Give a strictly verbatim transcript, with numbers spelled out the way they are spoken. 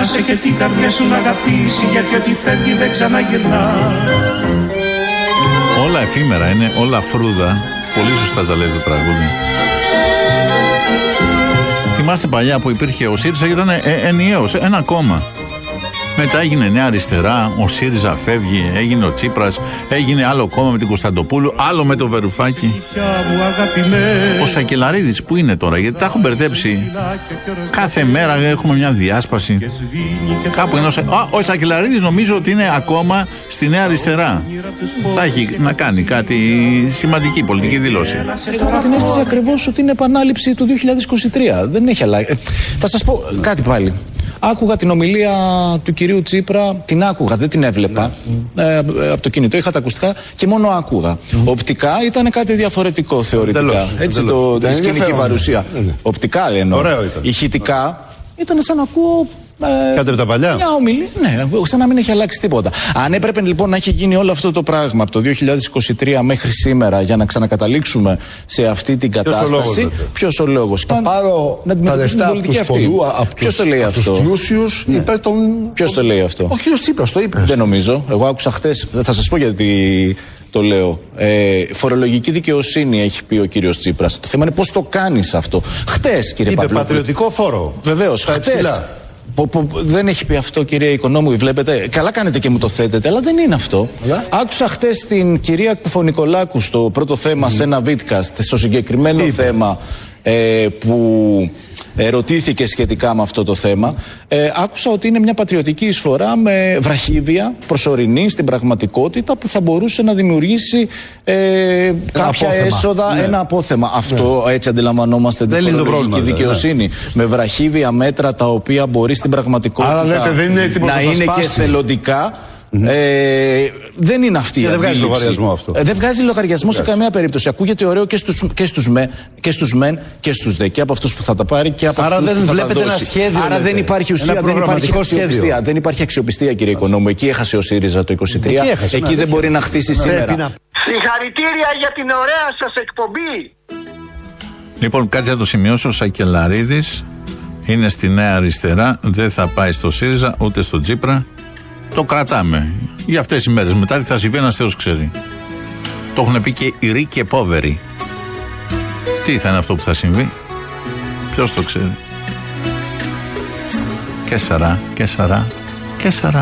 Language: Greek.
Άσε και την καρδιά σου να αγαπήσει, γιατί ό,τι φεύγει δεν ξαναγυρνά. Όλα εφήμερα είναι, όλα φρούδα. Πολύ σωστά τα λέει το τραγούδι. Θυμάστε παλιά που υπήρχε ο ΣΥΡΙΖΑ και ήταν ε, ενιαίος, ένα κόμμα. Μετά έγινε Νέα Αριστερά, ο ΣΥΡΙΖΑ φεύγει, έγινε ο Τσίπρας, έγινε άλλο κόμμα με την Κωνσταντοπούλου, άλλο με το Βερουφάκη. Ο Σακελαρίδης που είναι τώρα, γιατί τα έχω μπερδέψει. Κάθε μέρα έχουμε μια διάσπαση. Κάπου ενός... Α, ο Σακελαρίδης νομίζω ότι είναι ακόμα στη Νέα Αριστερά. Θα έχει να κάνει κάτι σημαντική πολιτική δήλωση. Εγώ έχω την αίσθηση ακριβώς ότι είναι επανάληψη του δύο χιλιάδες είκοσι τρία. Δεν έχει αλλάξει. Θα σας πω κάτι πάλι. Άκουγα την ομιλία του κυρίου Τσίπρα, την άκουγα, δεν την έβλεπα ε, από το κινητό, είχα τα ακουστικά και μόνο άκουγα. Mm. Οπτικά ήταν κάτι διαφορετικό θεωρητικά. Τελώς, έτσι τελώς. Το, η σκηνική παρουσία. Είναι. Οπτικά λένε. Ηχητικά ήταν σαν να ακούω. Ε, Κάτι από τα παλιά. Μια ομιλία, ναι, σαν να μην έχει αλλάξει τίποτα. Αν έπρεπε λοιπόν να έχει γίνει όλο αυτό το πράγμα από το δύο χιλιάδες είκοσι τρία μέχρι σήμερα για να ξανακαταλήξουμε σε αυτή την κατάσταση, ποιος ο λόγος? Θα πάρω τα λεφτά από τους πολλού, από τους πλούσιους, υπέρ των... Ποιος το λέει αυτό? Ο κύριος Τσίπρας το είπε. Δεν νομίζω. Εγώ άκουσα χτες, θα σας πω γιατί το λέω. Ε, φορολογική δικαιοσύνη έχει πει ο κύριος Τσίπρας. Το θέμα είναι πώς το κάνεις αυτό. Χτες, κύριε Παυλόπουλο. Είπε πατριωτικό φόρο. Βεβαίως, χτες. Που, που, δεν έχει πει αυτό, κυρία Οικονόμου, βλέπετε. Καλά κάνετε και μου το θέτετε, αλλά δεν είναι αυτό. Αλλά? Άκουσα χτες την κυρία Κουφωνικολάκου στο πρώτο θέμα, mm. σε ένα βίτκαστ, στο συγκεκριμένο Είπε. θέμα ε, που ερωτήθηκε σχετικά με αυτό το θέμα. Ε, άκουσα ότι είναι μια πατριωτική εισφορά με βραχύβια, προσωρινή στην πραγματικότητα, που θα μπορούσε να δημιουργήσει ε, κάποια απόθεμα. έσοδα, ναι. ένα απόθεμα. Ναι. Αυτό έτσι αντιλαμβανόμαστε την φορολογική δικαιοσύνη. Ναι. Με βραχύβια μέτρα τα οποία μπορεί στην πραγματικότητα Άρα, λέτε, δεν είναι να είναι και εθελοντικά. Mm-hmm. Ε, δεν είναι αυτή η δεν βγάζει λογαριασμό αυτό. Ε, δεν βγάζει λογαριασμό δεν σε βγάζει. καμία περίπτωση. Ακούγεται ωραίο και στους, και στους, με, και στους μεν και στους δε. Και από αυτούς που θα τα πάρει και από Άρα αυτούς που θα τα δώσει. Ένα σχέδιο, Άρα λέτε. δεν υπάρχει ουσία, δεν υπάρχει αξιοπιστία. Δεν υπάρχει αξιοπιστία, κύριε Οικονόμου. Εκεί έχασε ο ΣΥΡΙΖΑ το είκοσι τρία. Εκεί, έχασε, Εκεί ναι, δεν μπορεί να χτίσει σήμερα. Συγχαρητήρια για την ωραία σας εκπομπή. Λοιπόν, κάτσε να το σημειώσω. Ο Σακελαρίδης είναι στη Νέα Αριστερά. Δεν θα πάει στο ΣΥΡΙΖΑ ούτε στο Τσίπρα. Το κρατάμε για αυτές τις μέρες. Μετά τι θα συμβεί, ένας Θεός ξέρει. Το έχουν πει και οι ρίκοι και πόβεροι. Τι θα είναι αυτό που θα συμβεί, ποιος το ξέρει. Και σαρά, και σαρά, και σαρά.